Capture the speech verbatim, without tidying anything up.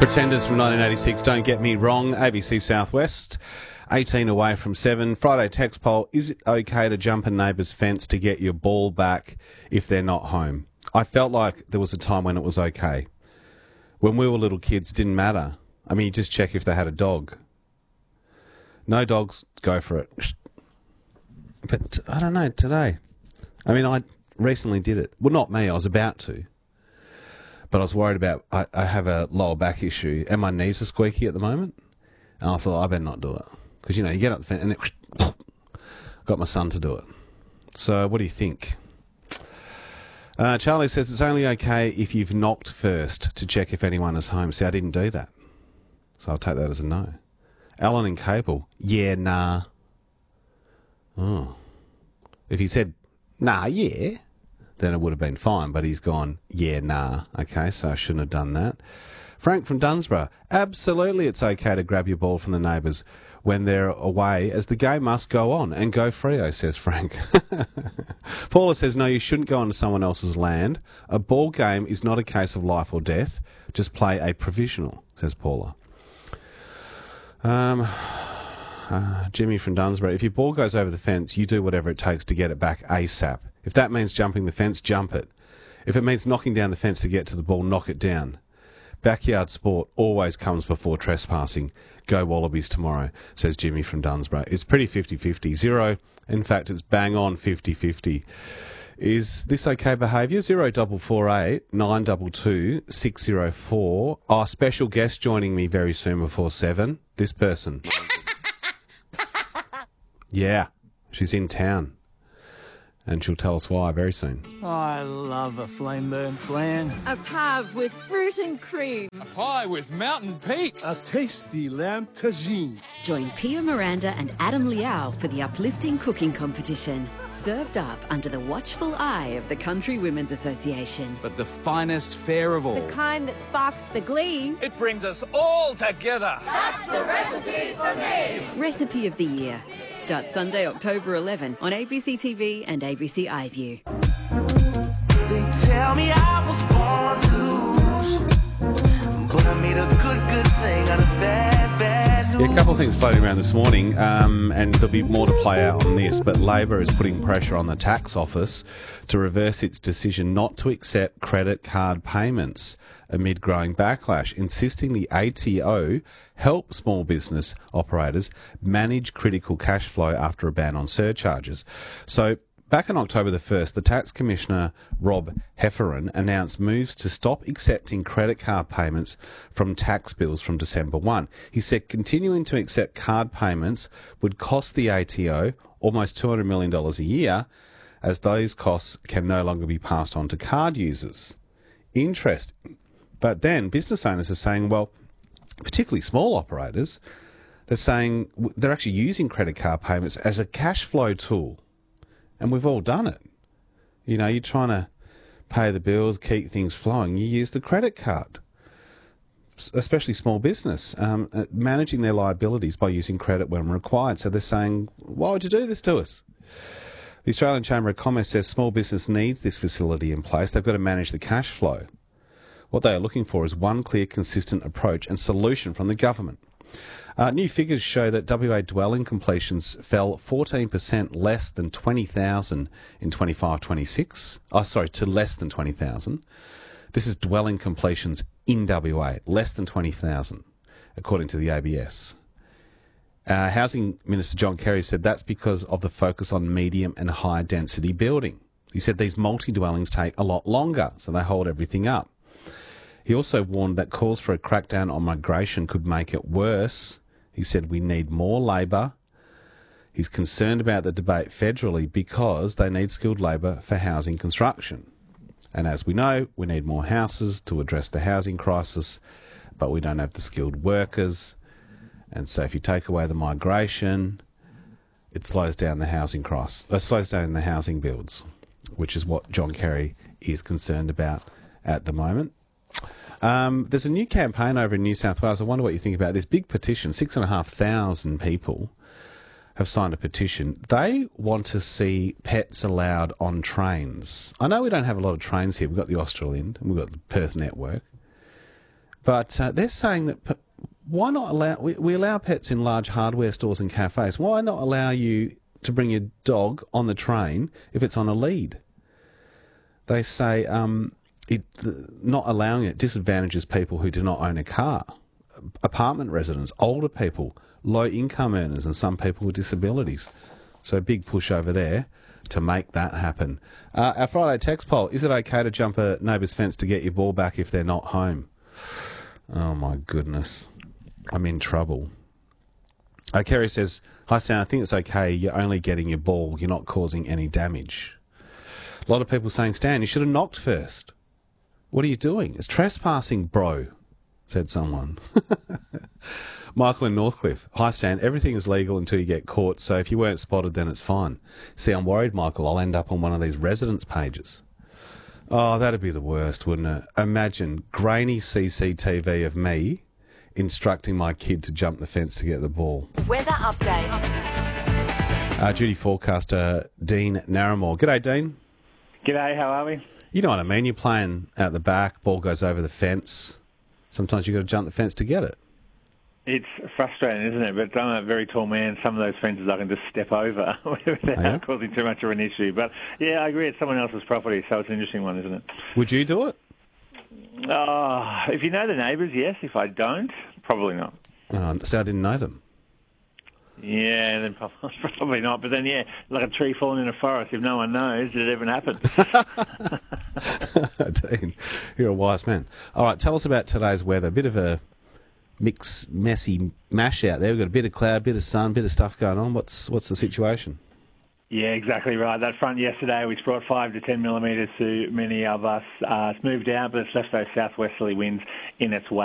Pretenders from nineteen eighty-six, don't get me wrong. A B C Southwest, eighteen away from seven. Friday text poll, is it okay to jump a neighbour's fence to get your ball back if they're not home? I felt like there was a time when it was okay. When we were little kids, it didn't matter. I mean, you just check if they had a dog. No dogs, go for it. But I don't know, today. I mean, I recently did it. Well, not me, I was about to. But I was worried about, I, I have a lower back issue and my knees are squeaky at the moment. And I thought, I better not do it. Because, you know, you get up the fence and then got my son to do it. So what do you think? Uh, Charlie says it's only okay if you've knocked first to check if anyone is home. See, I didn't do that. So I'll take that as a no. Alan in Cable, yeah, nah. Oh. If he said, nah, yeah, then it would have been fine, but he's gone, yeah, nah. Okay, so I shouldn't have done that. Frank from Dunsborough, absolutely it's okay to grab your ball from the neighbours when they're away, as the game must go on. And go Freo, says Frank. Paula says, no, you shouldn't go onto someone else's land. A ball game is not a case of life or death. Just play a provisional, says Paula. Um... Uh, Jimmy from Dunsborough, if your ball goes over the fence, you do whatever it takes to get it back ASAP. If that means jumping the fence, jump it. If it means knocking down the fence to get to the ball, knock it down. Backyard sport always comes before trespassing. Go Wallabies tomorrow, says Jimmy from Dunsborough. It's pretty fifty-fifty. Zero, in fact, it's bang on fifty-fifty. Is this okay behaviour? Zero double four eight nine double two six zero four. Our special guest joining me very soon before seven. This person. Yeah, she's in town. And she'll tell us why very soon. I love a flame burn flan. A pave with fruit and cream. A pie with mountain peaks. A tasty lamb tagine. Join Pia Miranda and Adam Liao for the uplifting cooking competition. Served up under the watchful eye of the Country Women's Association. But the finest fare of all. The kind that sparks the glee. It brings us all together. That's the recipe for me. Recipe of the Year. Starts Sunday, October eleventh on A B C T V and A B C iView. They tell me I was born to lose, but I made a good, good thing out of bad, bad news. Yeah, a couple of things floating around this morning, um, and there'll be more to play out on this, but Labor is putting pressure on the tax office to reverse its decision not to accept credit card payments amid growing backlash, insisting the A T O help small business operators manage critical cash flow after a ban on surcharges. So, back on October the first, the Tax Commissioner, Rob Heffernan, announced moves to stop accepting credit card payments from tax bills from December first. He said continuing to accept card payments would cost the A T O almost two hundred million dollars a year, as those costs can no longer be passed on to card users. Interesting. But then business owners are saying, well, particularly small operators, they're saying they're actually using credit card payments as a cash flow tool. And we've all done it. You know, you're trying to pay the bills, keep things flowing. You use the credit card, especially small business, um, managing their liabilities by using credit when required. So they're saying, why would you do this to us? The Australian Chamber of Commerce says small business needs this facility in place. They've got to manage the cash flow. What they are looking for is one clear, consistent approach and solution from the government. Uh, new figures show that W A dwelling completions fell fourteen percent less than twenty thousand in twenty-five twenty-six. Oh, sorry, to less than twenty thousand. This is dwelling completions in W A, less than twenty thousand, according to the A B S. Uh, Housing Minister John Kerry said that's because of the focus on medium and high density building. He said these multi-dwellings take a lot longer, so they hold everything up. He also warned that calls for a crackdown on migration could make it worse. He said we need more labour. He's concerned about the debate federally because they need skilled labour for housing construction. And as we know, we need more houses to address the housing crisis, but we don't have the skilled workers. And so if you take away the migration, it slows down the housing crisis, it slows down the housing builds, which is what John Kerry is concerned about at the moment. Um, there's a new campaign over in New South Wales. I wonder what you think about this big petition. Six and a half thousand people have signed a petition. They want to see pets allowed on trains. I know we don't have a lot of trains here. We've got the Austral End and we've got the Perth Network. But uh, they're saying that p- why not allow... We, we allow pets in large hardware stores and cafes. Why not allow you to bring your dog on the train if it's on a lead? They say um, it, not allowing it disadvantages people who do not own a car, apartment residents, older people, low-income earners, and some people with disabilities. So big push over there to make that happen. Uh, our Friday text poll, is it okay to jump a neighbour's fence to get your ball back if they're not home? Oh, my goodness. I'm in trouble. Uh, Kerry says, hi, Stan, I think it's okay. You're only getting your ball. You're not causing any damage. A lot of people saying, Stan, you should have knocked first. What are you doing? It's trespassing, bro, said someone. Michael in Northcliffe. Hi, Stan. Everything is legal until you get caught, so if you weren't spotted, then it's fine. See, I'm worried, Michael, I'll end up on one of these residents' pages. Oh, that'd be the worst, wouldn't it? Imagine grainy C C T V of me instructing my kid to jump the fence to get the ball. Weather update. Uh, duty forecaster Dean Narramore. G'day, Dean. G'day, how are we? You know what I mean. You're playing out the back, ball goes over the fence. Sometimes you've got to jump the fence to get it. It's frustrating, isn't it? But I'm a very tall man. Some of those fences I can just step over without yeah. causing too much of an issue. But, yeah, I agree. It's someone else's property, so it's an interesting one, isn't it? Would you do it? Oh, if you know the neighbours, yes. If I don't, probably not. Oh, so I didn't know them. Yeah, then probably not. But then, yeah, like a tree falling in a forest, if no one knows, did it even happen? Dean, you're a wise man. All right, tell us about today's weather. A bit of a mix, messy mash out there. We've got a bit of cloud, bit of sun, bit of stuff going on. What's what's the situation? Yeah, exactly right. That front yesterday, which brought five to ten millimetres to many of us, uh, it's moved out, but it's left those southwesterly winds in its way.